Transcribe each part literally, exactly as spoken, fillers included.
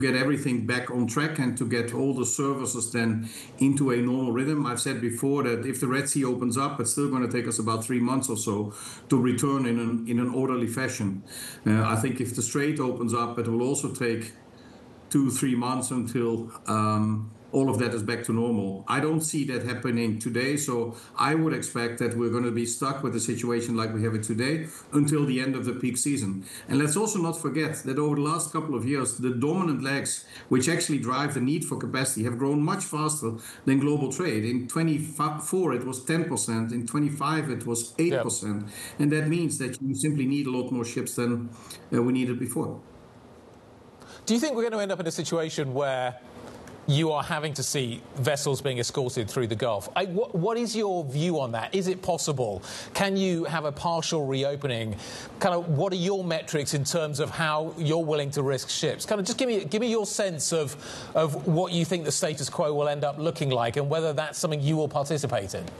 get everything back on track and to get all the services then into a normal rhythm. I've said before that if the Red Sea opens up, it's still going to take us about three months or so to return in an, in an orderly fashion. Uh, I think if the Strait opens up, it will also take two, three months until um, all of that is back to normal. I don't see that happening today, so I would expect that we're going to be stuck with a situation like we have it today until the end of the peak season. And let's also not forget that over the last couple of years, the dominant legs, which actually drive the need for capacity, have grown much faster than global trade. In twenty-four, it was ten percent. In twenty-five, it was eight percent. Yep. And that means that you simply need a lot more ships than uh, we needed before. Do you think we're going to end up in a situation where you are having to see vessels being escorted through the Gulf? I, what, what is your view on that? Is it possible? Can you have a partial reopening? Kind of, what are your metrics in terms of how you're willing to risk ships? Kind of, just give me give me your sense of of what you think the status quo will end up looking like, and whether that's something you will participate in.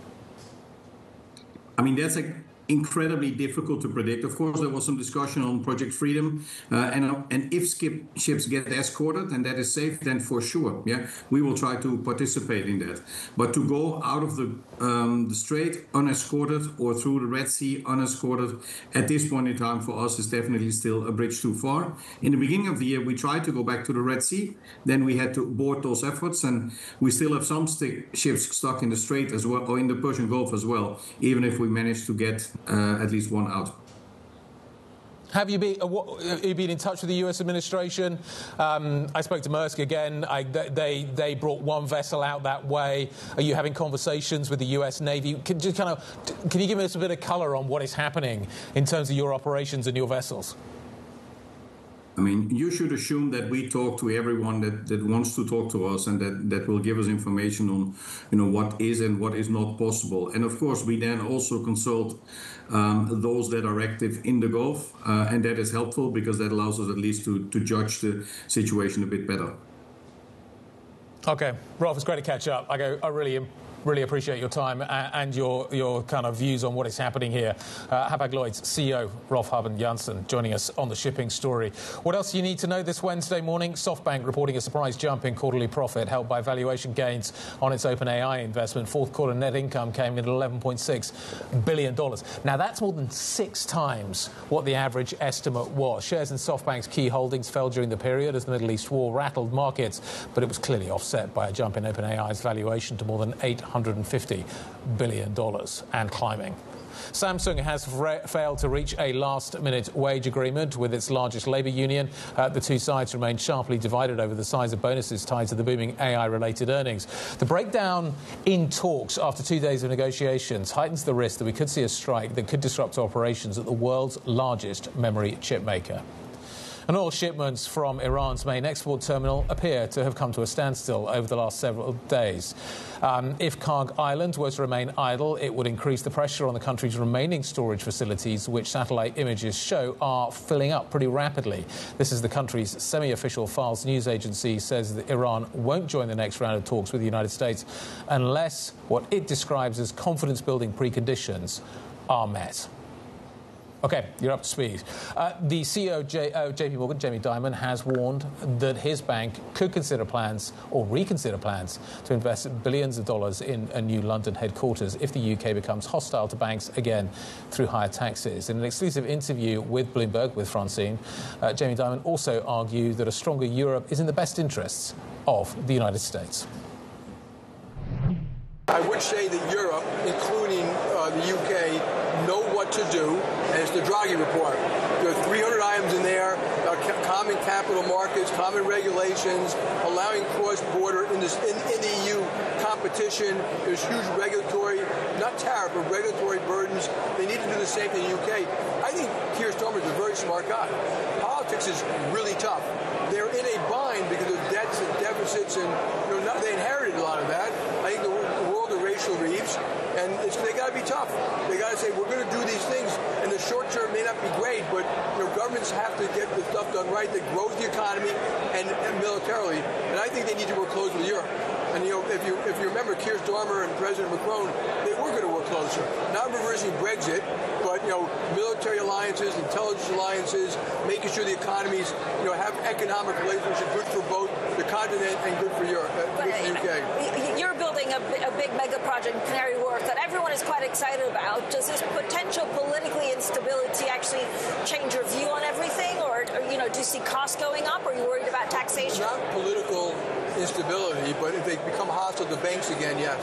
I mean, that's a incredibly difficult to predict. Of course, there was some discussion on Project Freedom, uh, and and if skip ships get escorted and that is safe, then for sure, yeah, we will try to participate in that. But to go out of the um, the Strait unescorted or through the Red Sea unescorted at this point in time for us is definitely still a bridge too far. In the beginning of the year, we tried to go back to the Red Sea. Then we had to abort those efforts, and we still have some st ships stuck in the Strait as well, or in the Persian Gulf as well, even if we managed to get Uh, at least one out. Have you been, uh, what, have you been in touch with the U S administration? Um, I spoke to Maersk again. I, they, they brought one vessel out that way. Are you having conversations with the U S Navy? Can, just kind of, can you give us a bit of colour on what is happening in terms of your operations and your vessels? I mean, you should assume that we talk to everyone that, that wants to talk to us and that, that will give us information on, you know, what is and what is not possible. And of course, we then also consult um, those that are active in the Gulf, uh, and that is helpful because that allows us at least to, to judge the situation a bit better. Okay, Rolf, it's great to catch up. I go, I really am. Really appreciate your time and your your kind of views on what is happening here. Uh, Hapag-Lloyd's C E O Rolf Habben Jansen joining us on the shipping story. What else do you need to know this Wednesday morning? SoftBank reporting a surprise jump in quarterly profit helped by valuation gains on its OpenAI investment. Fourth quarter net income came in at eleven point six billion dollars. Now that's more than six times what the average estimate was. Shares in SoftBank's key holdings fell during the period as the Middle East war rattled markets, but it was clearly offset by a jump in OpenAI's valuation to more than eight hundred fifty billion dollars and climbing. Samsung has failed to reach a last-minute wage agreement with its largest labour union. Uh, the two sides remain sharply divided over the size of bonuses tied to the booming A I-related earnings. The breakdown in talks after two days of negotiations heightens the risk that we could see a strike that could disrupt operations at the world's largest memory chip maker. And oil shipments from Iran's main export terminal appear to have come to a standstill over the last several days. Um, if Karg Island were to remain idle, it would increase the pressure on the country's remaining storage facilities, which satellite images show are filling up pretty rapidly. This is the country's semi-official Fars news agency says that Iran won't join the next round of talks with the United States unless what it describes as confidence-building preconditions are met. OK, you're up to speed. Uh, the C E O of J- uh, J P Morgan, Jamie Dimon, has warned that his bank could consider plans or reconsider plans to invest billions of dollars in a new London headquarters if the U K becomes hostile to banks again through higher taxes. In an exclusive interview with Bloomberg, with Francine, uh, Jamie Dimon also argued that a stronger Europe is in the best interests of the United States. I would say that Europe, including uh, the U K, know what to do, and it's the Draghi report. There are three hundred items in there, uh, ca common capital markets, common regulations, allowing cross-border in, this, in, in the E U competition. There's huge regulatory, not tariff, but regulatory burdens. They need to do the same thing in the U K. I think Keir Starmer is a very smart guy. Politics is really tough. They're in a bind because of debts and deficits, and you know, not, they inherited a lot of that. I think the, the world of Rachel Reeves beliefs, and it's, they got to be tough. They got to say, we're going to do these things. In the short term, may not be great, but you know, governments have to get the stuff done right that grows the economy and, and militarily. And I think they need to work close with Europe. And you know, if you if you remember, Keir Starmer and President Macron, they were going to work closer. Not reversing Brexit, but you know, military alliances, intelligence alliances, making sure the economies you know have economic relations good for both the continent and good for Europe, uh, good for the U K. You're building a, a big mega project in Canary Wharf that everyone is quite excited about. Does this potential politically instability actually change your view on everything, or, or you know, do you see costs going up? Or are you worried about taxation? It's not political instability, but if they become hostile to banks again, yes.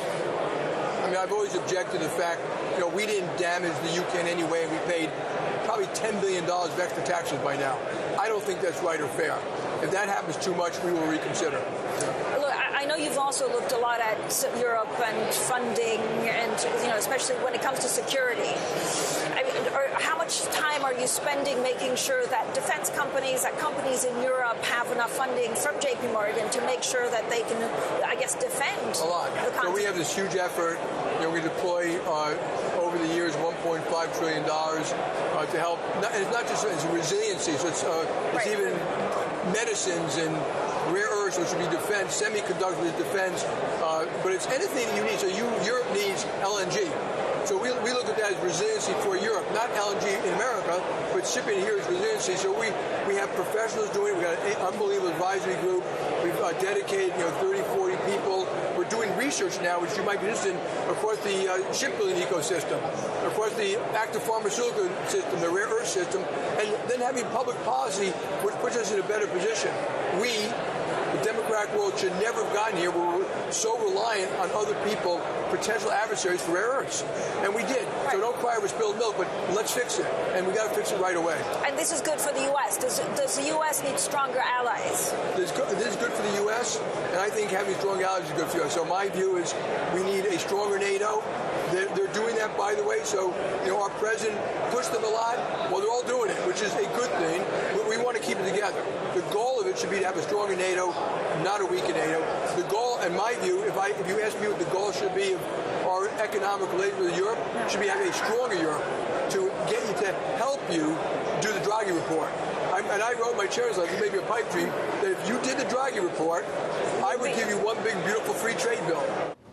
I mean, I've always objected to the fact, you know, we didn't damage the U K in any way, and we paid probably ten billion dollars of extra taxes by now. I don't think that's right or fair. If that happens too much, we will reconsider. Yeah. Look, I know you've also looked a lot at Europe and funding, and you know, especially when it comes to security. I mean, or how much time are you spending making sure that defense companies, that companies in Europe have enough funding from J P Morgan to make sure that they can, I guess, defend a lot? The so we have this huge effort. You know, we deploy uh, over the years one point five trillion dollars uh, to help. Not, it's not just it's resiliency. So it's, uh, it's right. even medicines and rare earths, which would be defense, semiconductors, defense, uh, but it's anything you need. So you, Europe needs L N G. So we, we look at that as resiliency for Europe, not L N G in America, but shipping here is resiliency. So we, we have professionals doing it. We've got an unbelievable advisory group. We've uh, dedicated, you know, thirty, forty people. We're doing research now, which you might be interested in, across the uh, shipbuilding ecosystem, across the active pharmaceutical system, the rare earth system, and then having public policy, which puts us in a better position. We, the democratic world, should never have gotten here where we're so reliant on other people, potential adversaries for rare earths. And we did. Right. So don't cry over spilled milk, but let's fix it. And we got to fix it right away. And this is good for the U S. Does, does the U S need stronger allies? This, this is good for the U S, and I think having strong allies is good for the U S. So my view is we need a stronger NATO. They're, they're doing that, by the way. So, you know, our president pushed them a lot. Well, they're all doing it, which is a good thing. But we want to keep it together. The goal of it should be to have a stronger NATO, not a weaker NATO. The goal, in my view, if I if you ask me what the goal should be of our economic relations with Europe, should be having a stronger Europe to get you to help you do the Draghi report. I, and I wrote my chair's letter, maybe a pipe dream, that if you did the Draghi report, I would give you one big, beautiful free trade bill.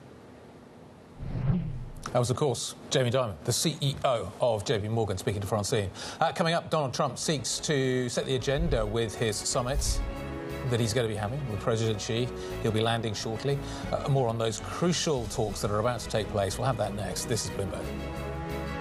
That was, of course, Jamie Dimon, the C E O of J P Morgan, speaking to Francine. Uh, coming up, Donald Trump seeks to set the agenda with his summits that he's going to be having with President Xi. He'll be landing shortly. Uh, more on those crucial talks that are about to take place. We'll have that next. This is Bloomberg.